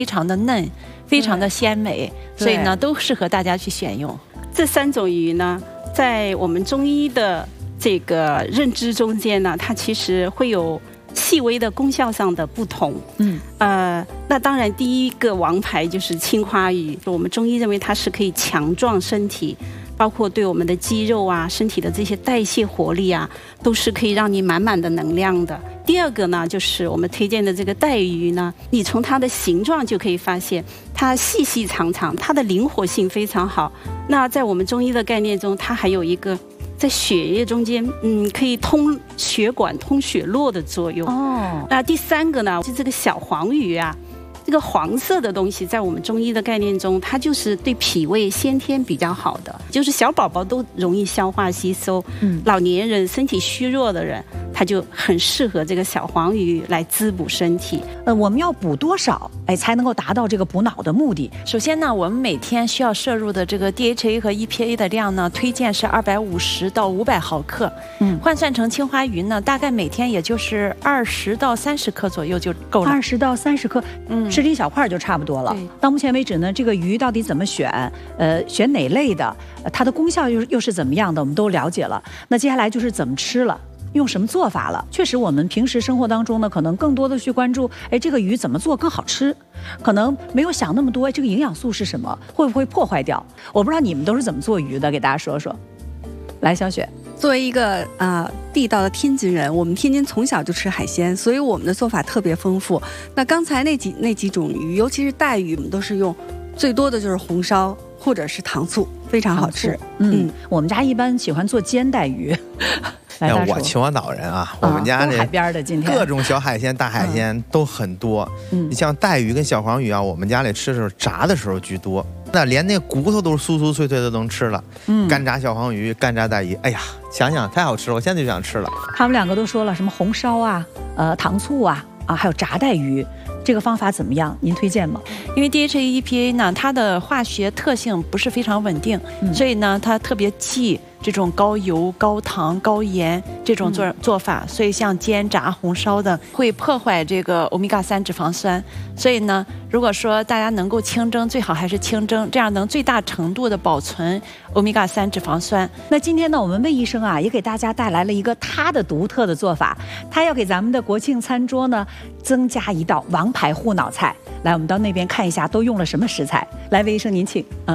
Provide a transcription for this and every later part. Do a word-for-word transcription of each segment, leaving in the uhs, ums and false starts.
非常的嫩，非常的鲜美，所以呢都适合大家去选用。 这三种鱼呢，在我们中医的这个认知中间呢，它其实会有细微的功效上的不同。嗯，呃，那当然第一个王牌就是青花鱼，我们中医认为它是可以强壮身体，包括对我们的肌肉啊、身体的这些代谢活力啊，都是可以让你满满的能量的。第二个呢，就是我们推荐的这个带鱼呢，你从它的形状就可以发现，它细细长长，它的灵活性非常好。那在我们中医的概念中，它还有一个在血液中间，嗯，可以通血管、通血络的作用。哦。那第三个呢，就这个小黄鱼啊。这个黄色的东西，在我们中医的概念中，它就是对脾胃先天比较好的，就是小宝宝都容易消化吸收，嗯，老年人身体虚弱的人，他就很适合这个小黄鱼来滋补身体。 呃，我们要补多少，哎，才能够达到这个补脑的目的？ 首先呢，我们每天需要摄入的这个 D H A 和 E P A 的量呢，推荐是二百五十到五百毫克，嗯，换算成青花鱼呢，大概每天也就是二十到三十克左右就够了。 二十到三十克，嗯。十厘小块就差不多了。到目前为止呢，这个鱼到底怎么选？呃，选哪类的？呃、它的功效又又是怎么样的？我们都了解了。那接下来就是怎么吃了，用什么做法了？确实，我们平时生活当中呢，可能更多的去关注，哎，这个鱼怎么做更好吃？可能没有想那么多，这个营养素是什么？会不会破坏掉？我不知道你们都是怎么做鱼的，给大家说说。来，小雪。 作为一个啊、呃、地道的天津人，我们天津从小就吃海鲜，所以我们的做法特别丰富。那刚才那几那几种鱼，尤其是带鱼，我们都是用最多的就是红烧或者是糖醋，非常好吃。 嗯，嗯我们家一般喜欢做煎带鱼。 哎，我秦皇岛人啊，我们家这海边的今天各种小海鲜、大海鲜都很多。嗯，你像带鱼跟小黄鱼啊，我们家里吃的时候炸的时候居多，那连那骨头都是酥酥脆脆的能吃了。嗯，干炸小黄鱼、干炸带鱼，哎呀，想想太好吃了，我现在就想吃了。 他们两个都说了什么红烧啊、呃糖醋啊啊，还有炸带鱼。这个方法怎么样？您推荐吗？ 因为 D H A、E P A 呢，它的化学特性不是非常稳定，嗯、所以呢，它特别忌这种高油、高糖、高盐这种做、嗯、做法。所以像煎、炸、红烧的会破坏这个欧米伽三脂肪酸。所以呢，如果说大家能够清蒸，最好还是清蒸，这样能最大程度的保存欧米伽三脂肪酸。 那今天呢，我们魏医生啊，也给大家带来了一个他的独特的做法，他要给咱们的国庆餐桌呢增加一道王牌护脑菜。来，我们到那边看一下都用了什么食材。来，魏医生您请。嗯。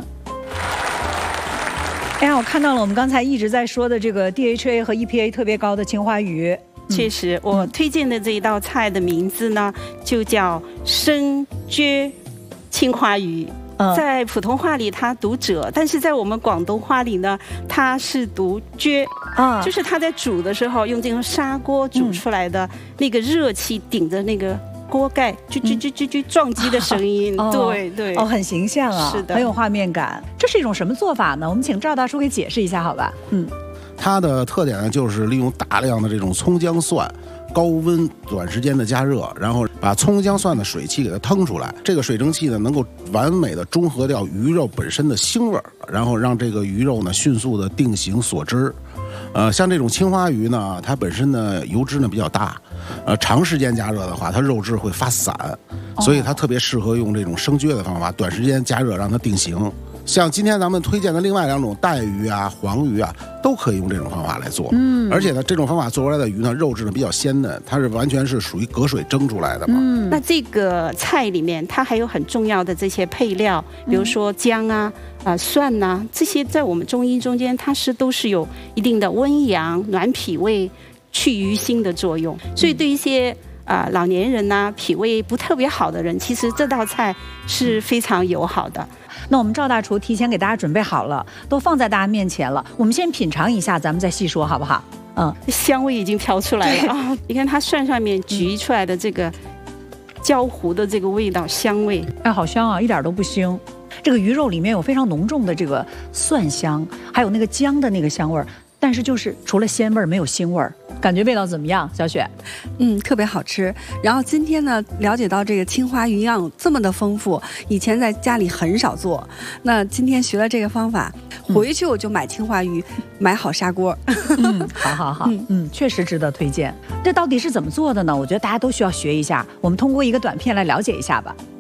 哎呀，我看到了我们刚才一直在说的这个 D H A 和 E P A 特别高的青花鱼。 确实，我推荐的这一道菜的名字呢，就叫生蕨青花鱼。在普通话里它读蜇，但是在我们广东话里呢，它是读蕨啊，就是它在煮的时候用这种砂锅煮出来的那个热气顶着那个锅盖，啾啾啾啾啾撞击的声音，嗯、对对， 哦，很形象啊， 是的， 很有画面感。这是一种什么做法呢？我们请赵大叔给解释一下，好吧？嗯。 它的特点呢，就是利用大量的这种葱姜蒜，高温短时间的加热，然后把葱姜蒜的水汽给它腾出来。这个水蒸气呢，能够完美的中和掉鱼肉本身的腥味儿，然后让这个鱼肉呢迅速的定型锁汁。呃，像这种青花鱼呢，它本身呢油脂呢比较大，呃，长时间加热的话，它肉质会发散，所以它特别适合用这种生蕨的方法，短时间加热让它定型。像今天咱们推荐的另外两种带鱼啊、黄鱼啊，都可以用这种方法来做。嗯，而且呢，这种方法做出来的鱼呢，肉质呢比较鲜嫩，它是完全是属于隔水蒸出来的嘛。 嗯，那这个菜里面它还有很重要的这些配料，比如说姜啊、啊、呃、蒜呐、啊，这些在我们中医中间，它是都是有一定的温阳、暖脾胃、去鱼腥的作用。所以对一些啊、呃、老年人呐、啊、脾胃不特别好的人，其实这道菜是非常友好的。 那我们赵大厨提前给大家准备好了，都放在大家面前了。我们先品尝一下，咱们再细说，好不好？嗯， 香味已经飘出来了啊！你看它蒜上面焗出来的这个焦糊的这个味道，香味， 哎，好香啊，一点都不腥。这个鱼肉里面有非常浓重的这个蒜香，还有那个姜的那个香味儿，但是就是除了鲜味儿没有腥味儿。感觉味道怎么样，小雪？ 嗯，特别好吃。然后今天呢，了解到这个青花鱼营养这么的丰富，以前在家里很少做。那今天学了这个方法，回去我就买青花鱼，嗯、买好砂锅。 嗯，好好好，嗯嗯，确实值得推荐。这到底是怎么做的呢？我觉得大家都需要学一下。我们通过一个短片来了解一下吧。